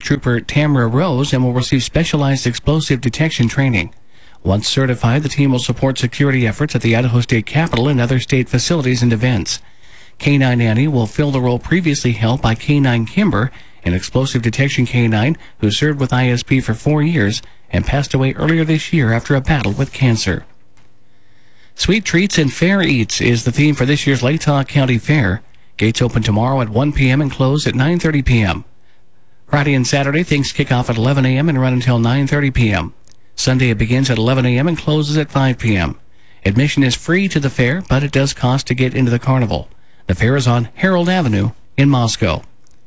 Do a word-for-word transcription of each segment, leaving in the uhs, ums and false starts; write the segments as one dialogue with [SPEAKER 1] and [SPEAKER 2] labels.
[SPEAKER 1] Trooper Tamara Rose and will receive specialized explosive detection training. Once certified, the team will support security efforts at the Idaho State Capitol and other state facilities and events. K nine Annie will fill the role previously held by K nine Kimber, an explosive detection K nine who served with I S P for four years and passed away earlier this year after a battle with cancer. Sweet Treats and Fair Eats is the theme for this year's Latah County Fair. Gates open tomorrow at one p.m. and close at nine thirty p.m. Friday and Saturday, things kick off at eleven a.m. and run until nine thirty p.m. Sunday, it begins at eleven a.m. and closes at five p.m. Admission is free to the fair, but it does cost to get into the carnival. The fair is on Harold Avenue in Moscow.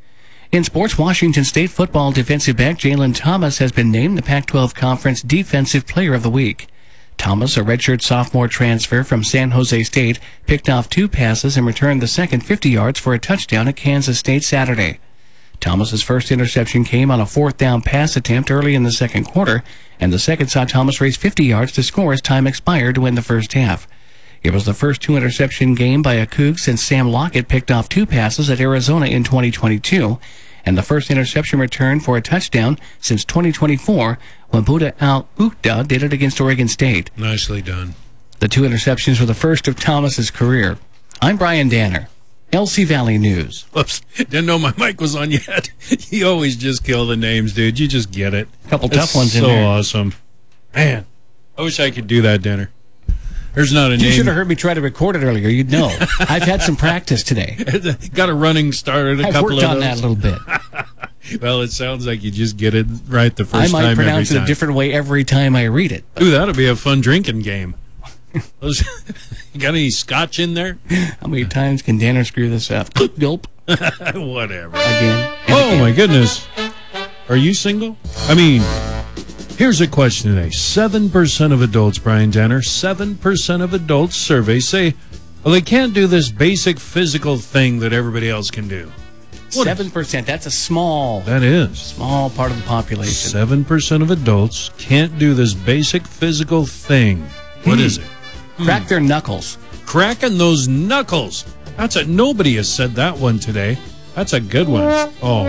[SPEAKER 1] In sports, Washington State football defensive back Jalen Thomas has been named the Pac twelve Conference Defensive Player of the Week. Thomas, a redshirt sophomore transfer from San Jose State, picked off two passes and returned the second fifty yards for a touchdown at Kansas State Saturday. Thomas's first interception came on a fourth down pass attempt early in the second quarter, and the second saw Thomas race fifty yards to score as time expired to win the first half. It was the first two-interception game by a Coug since Sam Lockett picked off two passes at Arizona in twenty twenty-two, and the first interception return for a touchdown since twenty twenty-four when Buda Al-Uqda did it against Oregon State.
[SPEAKER 2] Nicely done.
[SPEAKER 1] The two interceptions were the first of Thomas's career. I'm Brian Danner, L C Valley News.
[SPEAKER 2] Oops, didn't know my mic was on yet. You always just kill the names, dude. You just get it.
[SPEAKER 1] A couple
[SPEAKER 2] It's
[SPEAKER 1] tough ones in
[SPEAKER 2] so
[SPEAKER 1] there.
[SPEAKER 2] So awesome. Man, I wish I could do that, Danner. There's not a
[SPEAKER 1] You
[SPEAKER 2] name.
[SPEAKER 1] should have heard me try to record it earlier. You'd know. I've had some practice today.
[SPEAKER 2] Got a running start at a
[SPEAKER 1] I've
[SPEAKER 2] couple
[SPEAKER 1] worked
[SPEAKER 2] of
[SPEAKER 1] on
[SPEAKER 2] those.
[SPEAKER 1] that a little bit.
[SPEAKER 2] Well, it sounds like you just get it right the
[SPEAKER 1] I
[SPEAKER 2] first
[SPEAKER 1] might
[SPEAKER 2] time every
[SPEAKER 1] pronounce it
[SPEAKER 2] time.
[SPEAKER 1] a different way every time I read it.
[SPEAKER 2] Ooh, that'll be a fun drinking game. Those, you got any scotch in there?
[SPEAKER 1] How many times can Danner screw this up? Gulp.
[SPEAKER 2] Whatever.
[SPEAKER 1] Again. and
[SPEAKER 2] Oh,
[SPEAKER 1] again.
[SPEAKER 2] my goodness. Are you single? I mean, here's a question today. seven percent of adults, Brian Danner, seven percent of adults surveys say, well, they can't do this basic physical thing that everybody else can do. What
[SPEAKER 1] seven percent. That's a small,
[SPEAKER 2] That is.
[SPEAKER 1] small part of the population.
[SPEAKER 2] seven percent of adults can't do this basic physical thing. What
[SPEAKER 1] Hmm.
[SPEAKER 2] is it?
[SPEAKER 1] Crack their knuckles.
[SPEAKER 2] Cracking those knuckles. That's a, nobody has said that one today. That's a good one. Oh.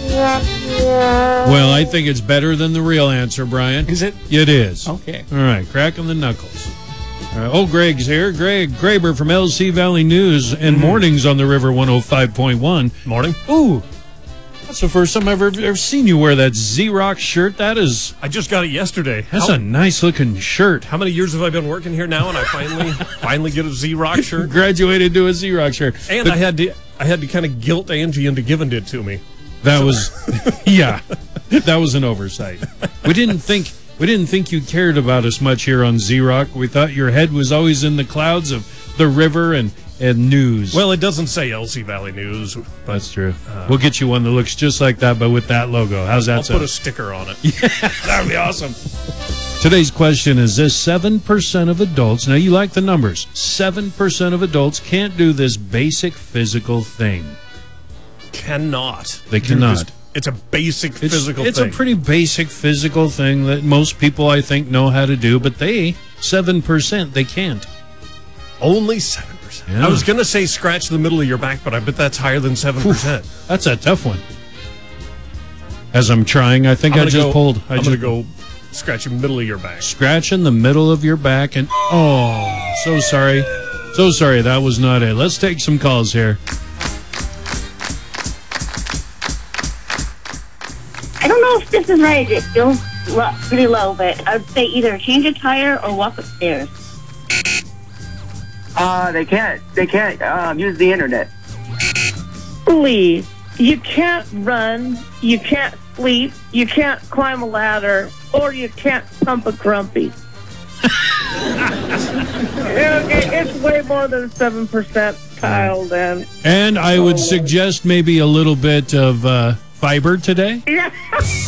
[SPEAKER 2] Well, I think it's better than the real answer, Brian.
[SPEAKER 1] Is it?
[SPEAKER 2] It is.
[SPEAKER 1] Okay.
[SPEAKER 2] All right, cracking the knuckles. All right. Oh, Greg's here. Greg Graber from L C Valley News and Mornings on the River one oh five point one.
[SPEAKER 3] Morning.
[SPEAKER 2] Ooh, that's the first time I've ever, ever seen you wear that Xerox shirt. That is,
[SPEAKER 3] I just got it yesterday.
[SPEAKER 2] that's
[SPEAKER 3] how,
[SPEAKER 2] a nice looking shirt.
[SPEAKER 3] how many years have I been working here now, and I finally finally get a Xerox shirt?
[SPEAKER 2] Graduated to a Xerox shirt.
[SPEAKER 3] And
[SPEAKER 2] But
[SPEAKER 3] I had to I had to kind of guilt Angie into giving it to me.
[SPEAKER 2] that was, yeah, that was an oversight. We didn't think we didn't think you cared about us much here on Xerox. We thought your head was always in the clouds of the river and and news.
[SPEAKER 3] Well, it doesn't say L C Valley News, but
[SPEAKER 2] that's true. We'll get you one that looks just like that, but with that logo. How's that
[SPEAKER 3] I'll
[SPEAKER 2] sound?
[SPEAKER 3] put a sticker on it.
[SPEAKER 2] That would be awesome. Today's question is this: seven percent of adults, now you like the numbers, seven percent of adults can't do this basic physical thing.
[SPEAKER 3] Cannot.
[SPEAKER 2] They
[SPEAKER 3] do
[SPEAKER 2] cannot.
[SPEAKER 3] this. It's a basic
[SPEAKER 2] It's,
[SPEAKER 3] physical
[SPEAKER 2] it's
[SPEAKER 3] thing.
[SPEAKER 2] a pretty basic physical thing that most people, I think, know how to do, but they, seven percent, they can't.
[SPEAKER 3] Only seven percent.
[SPEAKER 2] Yeah.
[SPEAKER 3] I was going to say scratch the middle of your back, but I bet that's higher than seven percent.
[SPEAKER 2] That's a tough one. As I'm trying, I think
[SPEAKER 3] I'm
[SPEAKER 2] I
[SPEAKER 3] gonna
[SPEAKER 2] just
[SPEAKER 3] go,
[SPEAKER 2] pulled. I
[SPEAKER 3] I'm
[SPEAKER 2] just
[SPEAKER 3] going to go scratch the middle of your back.
[SPEAKER 2] scratch in the middle of your back, and oh, so sorry. So sorry, that was not it. Let's take some calls here.
[SPEAKER 4] I don't know if this is right. It feels lo- pretty low, but I'd say either change a tire or walk upstairs.
[SPEAKER 5] Uh, they can't. They can't um, use the internet.
[SPEAKER 6] Please, you can't run, you can't sleep, you can't climb a ladder, or you can't pump a grumpy. Okay, it's way more than seven percent, Kyle, then.
[SPEAKER 2] And I would suggest maybe a little bit of uh, fiber today.
[SPEAKER 6] Yeah.